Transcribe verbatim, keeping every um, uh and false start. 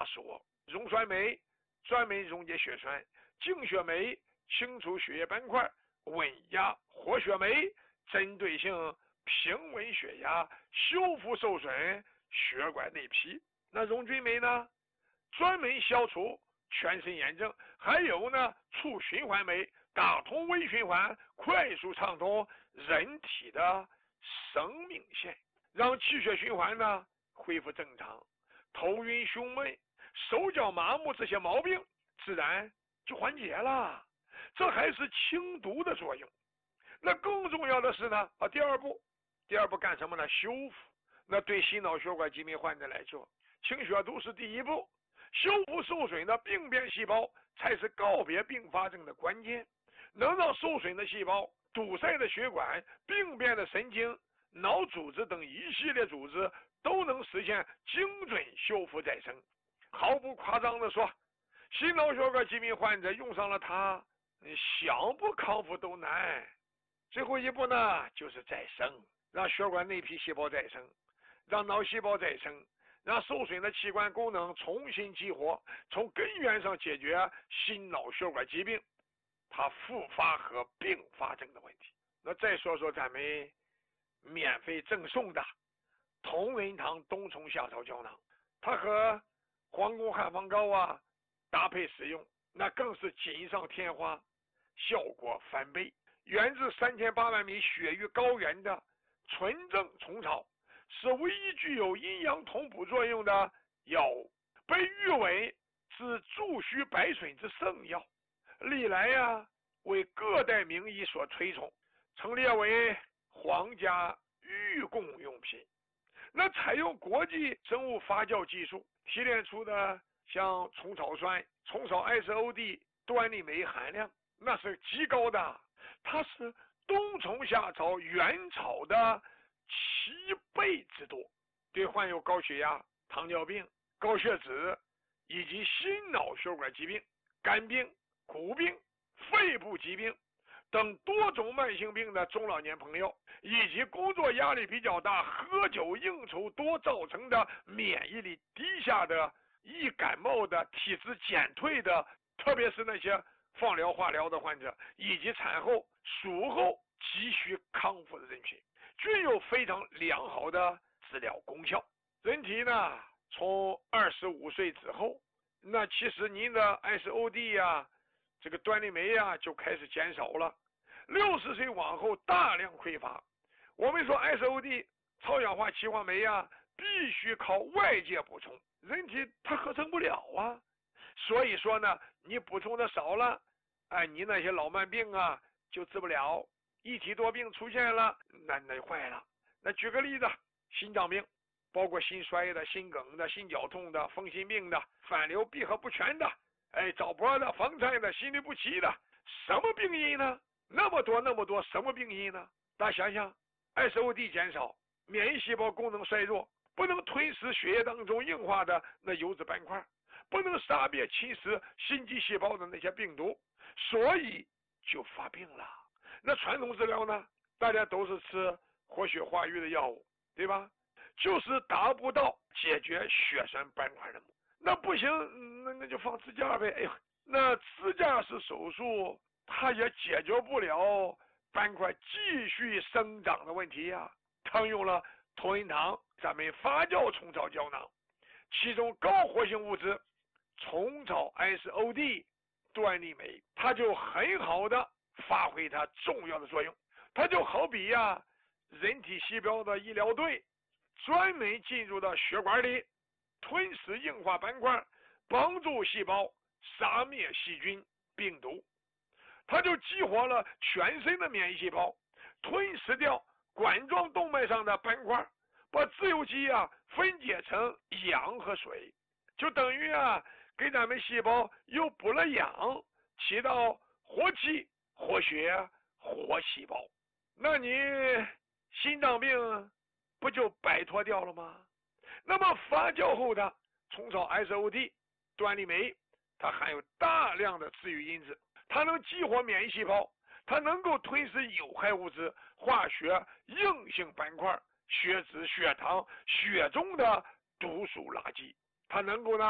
大说，溶酸酶专门溶解血栓，净血酶清除血液斑块，稳压活血酶针对性平稳血压，修复受损血管内皮。那溶菌酶呢，专门消除全身炎症，还有呢促循环酶打通微循环，快速畅通人体的生命线，让气血循环呢恢复正常，头晕胸闷、手脚麻木这些毛病自然就缓解了。这还是清毒的作用。那更重要的是呢，啊，第二步，第二步干什么呢？修复。那对心脑血管疾病患者来说，清血毒是第一步，修复受损的病变细胞才是告别并发症的关键。能让受损的细胞、堵塞的血管、病变的神经、脑组织等一系列组织都能实现精准修复再生。毫不夸张地说，心脑血管疾病患者用上了它，想不康复都难。最后一步呢，就是再生，让血管内皮细胞再生，让脑细胞再生，让受损的器官功能重新激活，从根源上解决心脑血管疾病它复发和并发症的问题。那再说说咱们免费赠送的同仁堂冬虫夏草胶囊，它和黄宫汉方膏啊搭配使用，那更是锦上添花，效果翻倍。源自三千八百米雪域高原的纯正虫草，是唯一具有阴阳同补作用的药物，被誉为是助虚百损之圣药，历来呀、啊、为各代名医所推崇，曾列为皇家御贡用品。那采用国际生物发酵技术提炼出的像虫草酸、虫草 S O D、端粒酶含量那是极高的，它是冬虫夏草原草的七倍之多，对患有高血压、糖尿病、高血脂以及心脑血管疾病、肝病、骨病、肺部疾病等多种慢性病的中老年朋友，以及工作压力比较大、喝酒应酬多造成的免疫力低下的、易感冒的、体质减退的，特别是那些放疗化疗的患者，以及产后术后急需康复的人群，均有非常良好的治疗功效。人体呢，从二十五岁之后，那其实您的 S O D 呀、啊、这个端粒酶呀就开始减少了。六十岁往后大量匮乏，我们说 S O D 超氧化歧化酶呀必须靠外界补充，人体它合成不了啊。所以说呢，你补充的少了，哎，你那些老慢病啊就治不了，一体多病出现了，那那坏了。那举个例子，心脏病，包括心衰的、心梗的、心绞痛的、风湿病的、反流闭合不全的，哎，早搏的、房颤的、心律不齐的，什么病因呢？那么多那么多，什么病因呢？大家想想 ，S O D 减少，免疫细胞功能衰弱，不能吞噬血液当中硬化的那油脂斑块，不能杀灭侵蚀心肌细胞的那些病毒，所以就发病了。那传统治疗呢？大家都是吃活血化瘀的药物，对吧？就是达不到解决血栓斑块的目的。那不行，那那就放支架呗。哎呦，那支架式手术，它也解决不了斑块继续生长的问题呀、啊。常用了同仁堂咱们发酵虫草胶囊，其中高活性物质虫草 S O D 端粒酶，它就很好的发挥它重要的作用。它就好比呀、啊，人体细胞的医疗队专门进入到血管里，吞噬硬化斑块，帮助细胞杀灭细菌病毒。它就激活了全身的免疫细胞，吞噬掉管状动脉上的斑块，把自由基啊分解成氧和水，就等于啊给咱们细胞又补了氧，起到活气、活血、活细胞。那你心脏病不就摆脱掉了吗？那么发酵后的虫草 S O D 端粒酶，它含有大量的治愈因子，它能激活免疫细胞，它能够吞噬有害物质、化学硬性斑块、血脂、血糖、血中的毒素垃圾，它能够呢